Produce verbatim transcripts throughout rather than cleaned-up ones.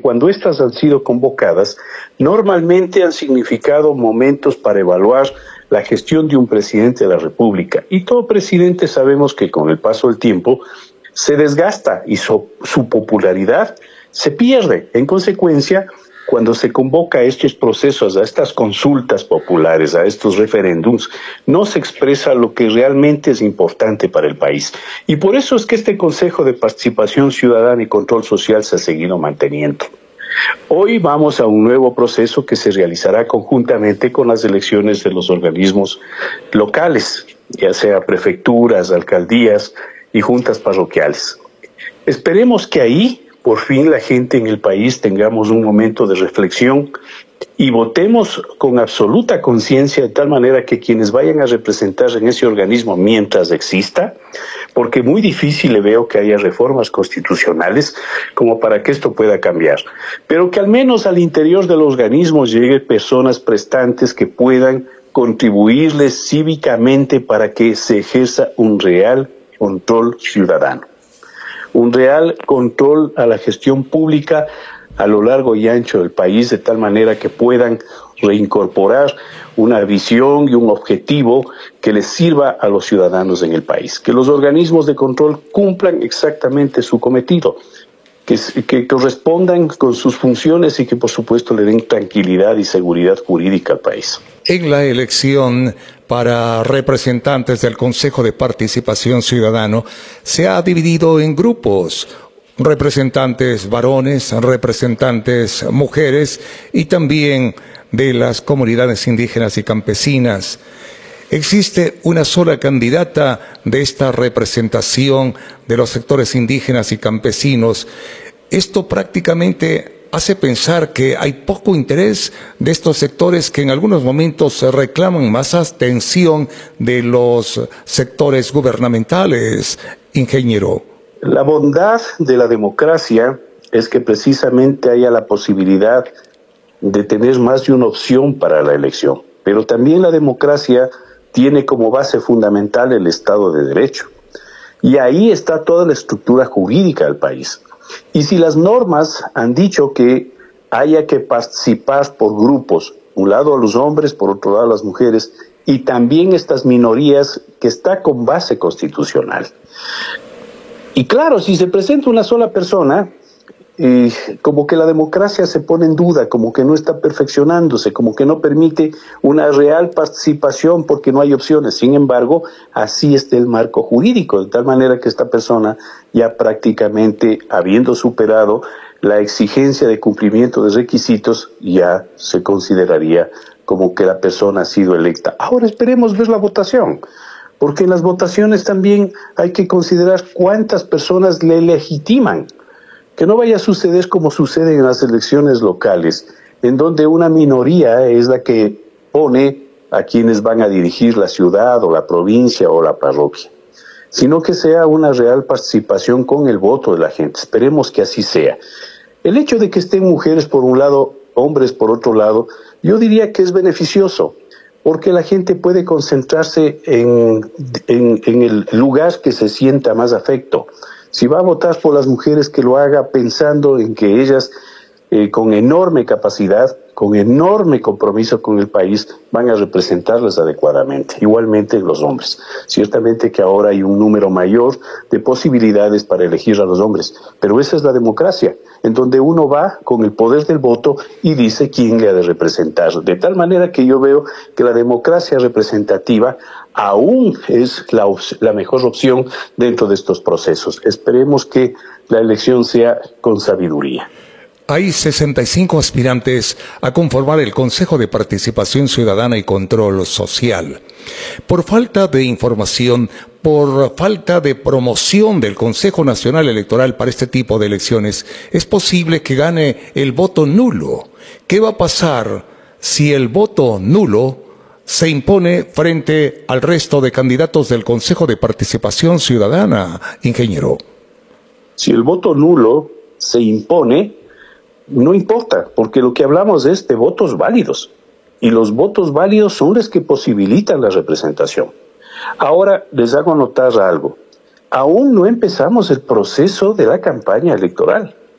cuando éstas han sido convocadas, normalmente han significado momentos para evaluar la gestión de un presidente de la República. Y todo presidente sabemos que con el paso del tiempo se desgasta y su, su popularidad se pierde. En consecuencia, cuando se convoca a estos procesos, a estas consultas populares, a estos referéndums, no se expresa lo que realmente es importante para el país. Y por eso es que este Consejo de Participación Ciudadana y Control Social se ha seguido manteniendo. Hoy vamos a un nuevo proceso que se realizará conjuntamente con las elecciones de los organismos locales, ya sea prefecturas, alcaldías y juntas parroquiales. Esperemos que ahí por fin la gente en el país tengamos un momento de reflexión y votemos con absoluta conciencia, de tal manera que quienes vayan a representar en ese organismo mientras exista, porque muy difícil le veo que haya reformas constitucionales como para que esto pueda cambiar, pero que al menos al interior del organismo lleguen personas prestantes que puedan contribuirles cívicamente para que se ejerza un real control ciudadano. Un real control a la gestión pública a lo largo y ancho del país, de tal manera que puedan reincorporar una visión y un objetivo que les sirva a los ciudadanos en el país. Que los organismos de control cumplan exactamente su cometido, que, que correspondan con sus funciones y que por supuesto le den tranquilidad y seguridad jurídica al país. En la elección para representantes del Consejo de Participación Ciudadana se ha dividido en grupos, representantes varones, representantes mujeres y también de las comunidades indígenas y campesinas. ¿Existe una sola candidata de esta representación de los sectores indígenas y campesinos? Esto prácticamente hace pensar que hay poco interés de estos sectores que en algunos momentos reclaman más atención de los sectores gubernamentales, ingeniero. La bondad de la democracia es que precisamente haya la posibilidad de tener más de una opción para la elección, pero también la democracia tiene como base fundamental el Estado de Derecho, y ahí está toda la estructura jurídica del país. Y si las normas han dicho que haya que participar por grupos, un lado a los hombres, por otro lado a las mujeres, y también estas minorías que está con base constitucional. Y claro, si se presenta una sola persona, eh, como que la democracia se pone en duda, como que no está perfeccionándose, como que no permite una real participación porque no hay opciones. Sin embargo, así está el marco jurídico, de tal manera que esta persona ya prácticamente, habiendo superado la exigencia de cumplimiento de requisitos, ya se consideraría como que la persona ha sido electa. Ahora esperemos ver la votación, porque en las votaciones también hay que considerar cuántas personas le legitiman. Que no vaya a suceder como sucede en las elecciones locales, en donde una minoría es la que pone a quienes van a dirigir la ciudad o la provincia o la parroquia, sino que sea una real participación con el voto de la gente. Esperemos que así sea. El hecho de que estén mujeres por un lado, hombres por otro lado, yo diría que es beneficioso, porque la gente puede concentrarse en, en, en el lugar que se sienta más afecto. Si va a votar por las mujeres, que lo haga pensando en que ellas, eh, con enorme capacidad, con enorme compromiso con el país, van a representarlas adecuadamente. Igualmente los hombres. Ciertamente que ahora hay un número mayor de posibilidades para elegir a los hombres, pero esa es la democracia, en donde uno va con el poder del voto y dice quién le ha de representar. De tal manera que yo veo que la democracia representativa aún es la, la mejor opción dentro de estos procesos. Esperemos que la elección sea con sabiduría. Hay sesenta y cinco aspirantes a conformar el Consejo de Participación Ciudadana y Control Social. Por falta de información, por falta de promoción del Consejo Nacional Electoral para este tipo de elecciones, es posible que gane el voto nulo. ¿Qué va a pasar si el voto nulo se impone frente al resto de candidatos del Consejo de Participación Ciudadana, ingeniero? Si el voto nulo se impone, no importa, porque lo que hablamos es de votos válidos, y los votos válidos son los que posibilitan la representación. Ahora les hago notar algo. Aún no empezamos el proceso de la campaña electoral,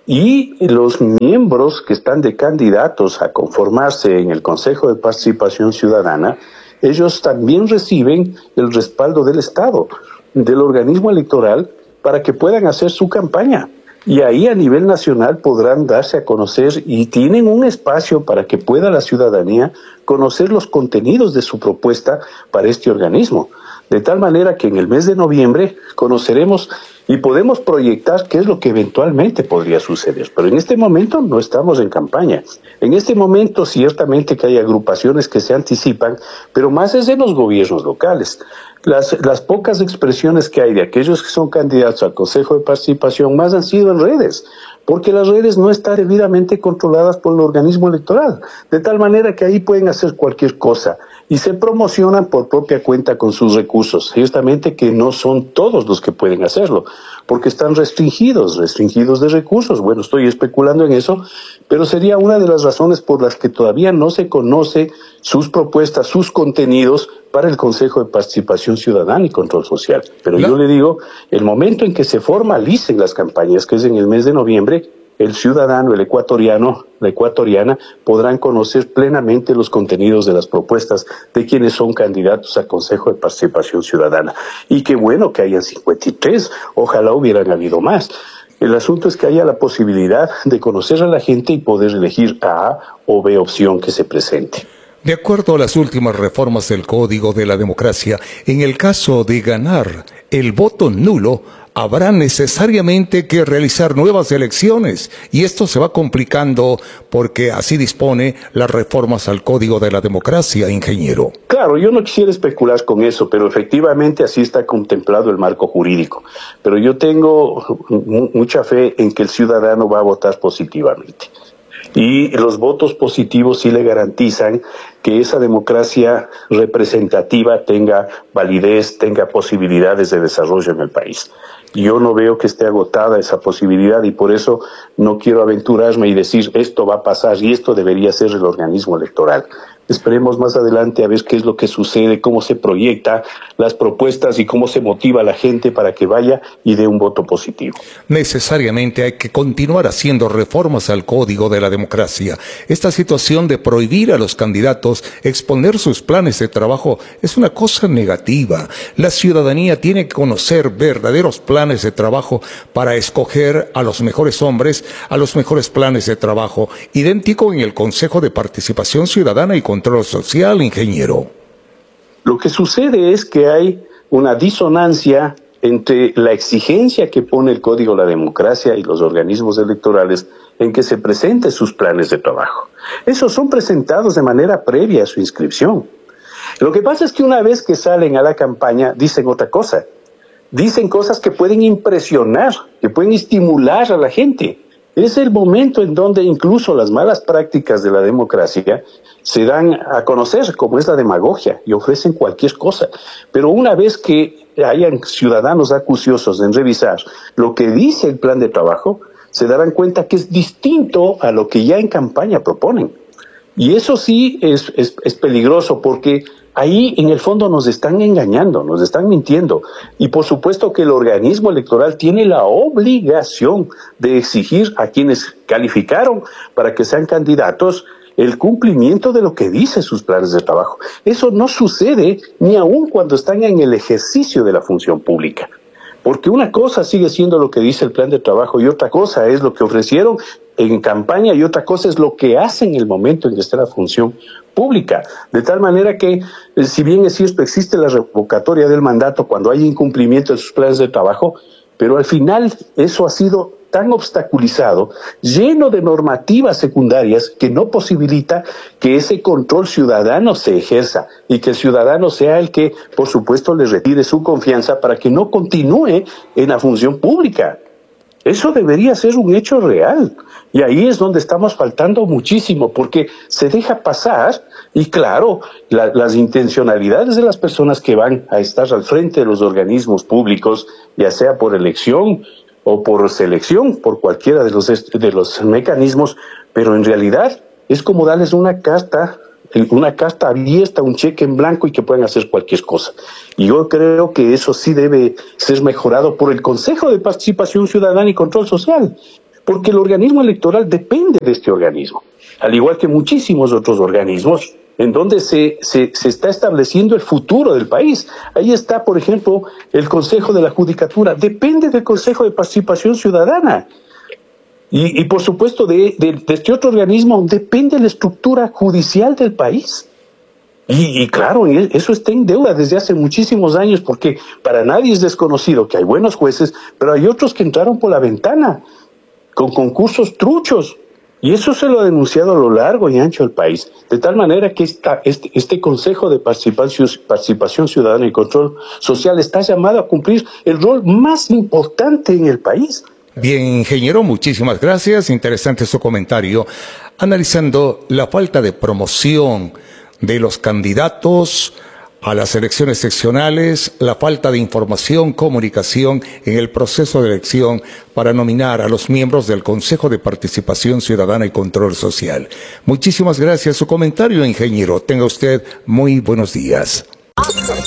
Y los miembros que están de candidatos a conformarse en el Consejo de Participación Ciudadana, ellos también reciben el respaldo del Estado, del organismo electoral, para que puedan hacer su campaña. Y ahí a nivel nacional podrán darse a conocer y tienen un espacio para que pueda la ciudadanía conocer los contenidos de su propuesta para este organismo. De tal manera que en el mes de noviembre conoceremos y podemos proyectar qué es lo que eventualmente podría suceder. Pero en este momento no estamos en campaña. En este momento ciertamente que hay agrupaciones que se anticipan, pero más es en los gobiernos locales. Las, las pocas expresiones que hay de aquellos que son candidatos al Consejo de Participación más han sido en redes, porque las redes no están debidamente controladas por el organismo electoral, de tal manera que ahí pueden hacer cualquier cosa y se promocionan por propia cuenta con sus recursos. Ciertamente que no son todos los que pueden hacerlo, porque están restringidos, restringidos de recursos. Bueno, estoy especulando en eso, pero sería una de las razones por las que todavía no se conoce sus propuestas, sus contenidos para el Consejo de Participación Ciudadana y Control Social. Pero no. Yo le digo, el momento en que se formalicen las campañas, que es en el mes de noviembre, el ciudadano, el ecuatoriano, la ecuatoriana, podrán conocer plenamente los contenidos de las propuestas de quienes son candidatos al Consejo de Participación Ciudadana. Y qué bueno que hayan cincuenta y tres, ojalá hubieran habido más. El asunto es que haya la posibilidad de conocer a la gente y poder elegir a A o B opción que se presente. De acuerdo a las últimas reformas del Código de la Democracia, en el caso de ganar el voto nulo, habrá necesariamente que realizar nuevas elecciones y esto se va complicando porque así dispone las reformas al Código de la Democracia, ingeniero. Claro, yo no quisiera especular con eso, pero efectivamente así está contemplado el marco jurídico. Pero yo tengo mucha fe en que el ciudadano va a votar positivamente. Y los votos positivos sí le garantizan que esa democracia representativa tenga validez, tenga posibilidades de desarrollo en el país. Yo no veo que esté agotada esa posibilidad y por eso no quiero aventurarme y decir esto va a pasar y esto debería ser el organismo electoral. Esperemos más adelante a ver qué es lo que sucede, cómo se proyecta las propuestas y cómo se motiva a la gente para que vaya y dé un voto positivo. Necesariamente hay que continuar haciendo reformas al Código de la Democracia. Esta situación de prohibir a los candidatos exponer sus planes de trabajo es una cosa negativa. La ciudadanía tiene que conocer verdaderos planes de trabajo para escoger a los mejores hombres, a los mejores planes de trabajo, idéntico en el Consejo de Participación Ciudadana y Control Social, ingeniero. Lo que sucede es que hay una disonancia entre la exigencia que pone el Código de la Democracia y los organismos electorales en que se presenten sus planes de trabajo. Esos son presentados de manera previa a su inscripción. Lo que pasa es que una vez que salen a la campaña dicen otra cosa. Dicen cosas que pueden impresionar, que pueden estimular a la gente. Es el momento en donde incluso las malas prácticas de la democracia se dan a conocer, como es la demagogia, y ofrecen cualquier cosa. Pero una vez que hayan ciudadanos acuciosos en revisar lo que dice el plan de trabajo, se darán cuenta que es distinto a lo que ya en campaña proponen. Y eso sí es, es, es peligroso porque ahí en el fondo nos están engañando, nos están mintiendo. Y por supuesto que el organismo electoral tiene la obligación de exigir a quienes calificaron para que sean candidatos el cumplimiento de lo que dice sus planes de trabajo. Eso no sucede ni aun cuando están en el ejercicio de la función pública. Porque una cosa sigue siendo lo que dice el plan de trabajo y otra cosa es lo que ofrecieron en campaña y otra cosa es lo que hacen en el momento en que está la función pública. De tal manera que, si bien es cierto, existe la revocatoria del mandato cuando hay incumplimiento de sus planes de trabajo, pero al final eso ha sido tan obstaculizado, lleno de normativas secundarias que no posibilita que ese control ciudadano se ejerza y que el ciudadano sea el que, por supuesto, le retire su confianza para que no continúe en la función pública. Eso debería ser un hecho real. Y ahí es donde estamos faltando muchísimo, porque se deja pasar, y claro, la, las intencionalidades de las personas que van a estar al frente de los organismos públicos, ya sea por elección o por selección, por cualquiera de los, de los mecanismos, pero en realidad es como darles una carta, una carta abierta, un cheque en blanco y que puedan hacer cualquier cosa. Y yo creo que eso sí debe ser mejorado por el Consejo de Participación Ciudadana y Control Social, porque el organismo electoral depende de este organismo, al igual que muchísimos otros organismos en donde se, se, se está estableciendo el futuro del país. Ahí está, por ejemplo, el Consejo de la Judicatura, depende del Consejo de Participación Ciudadana. Y, y por supuesto, de, de, de este otro organismo depende la estructura judicial del país. Y, y claro, eso está en deuda desde hace muchísimos años, porque para nadie es desconocido que hay buenos jueces, pero hay otros que entraron por la ventana, con concursos truchos. Y eso se lo ha denunciado a lo largo y ancho del país, de tal manera que esta, este, este Consejo de Participación, Participación Ciudadana y Control Social está llamado a cumplir el rol más importante en el país. Bien, ingeniero, muchísimas gracias. Interesante su comentario, analizando la falta de promoción de los candidatos a las elecciones seccionales, la falta de información, comunicación en el proceso de elección para nominar a los miembros del Consejo de Participación Ciudadana y Control Social. Muchísimas gracias. Su comentario, ingeniero. Tenga usted muy buenos días.